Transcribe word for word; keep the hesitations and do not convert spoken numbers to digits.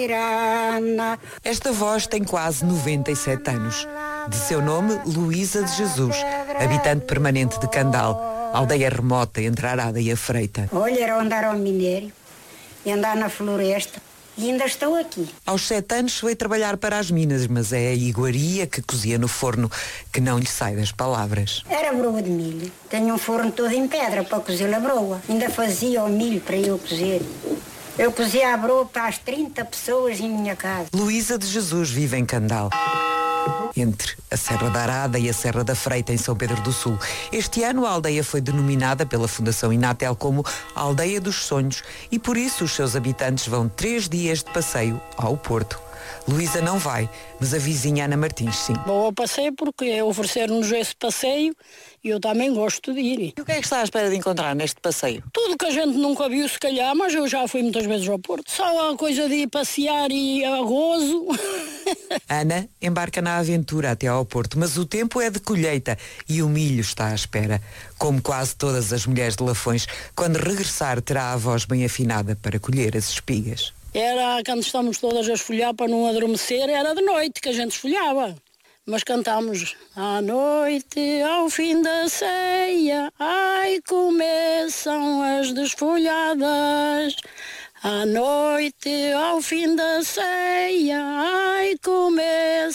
Esta voz tem quase noventa e sete anos. De seu nome, Luísa de Jesus, habitante permanente de Candal, aldeia remota entre a Arada e a Freita. Olha, era andar ao minério e andar na floresta. E ainda estou aqui. Aos sete anos veio trabalhar para as minas, mas é a iguaria que cozia no forno que não lhe sai das palavras. Era broa de milho. Tenho um forno todo em pedra para cozer a broa. Ainda fazia o milho para eu cozer. Eu cozia a broa para as trinta pessoas em minha casa. Luísa de Jesus vive em Candal, entre a Serra da Arada e a Serra da Freita, em São Pedro do Sul. Este ano a aldeia foi denominada pela Fundação Inatel como Aldeia dos Sonhos e por isso os seus habitantes vão três dias de passeio ao Porto. Luísa não vai, mas a vizinha Ana Martins sim. Vou ao passeio porque ofereceram-nos esse passeio e eu também gosto de ir. E o que é que está à espera de encontrar neste passeio? Tudo que a gente nunca viu se calhar, mas eu já fui muitas vezes ao Porto. Só a coisa de ir passear e a gozo. Ana embarca na aventura até ao Porto, mas o tempo é de colheita e o milho está à espera. Como quase todas as mulheres de Lafões, quando regressar terá a voz bem afinada para colher as espigas. Era quando estamos todas a esfolhar para não adormecer, era de noite que a gente esfolhava. Mas cantamos à noite, ao fim da ceia, ai, começam as desfolhadas. À noite, ao fim da ceia, ai, começam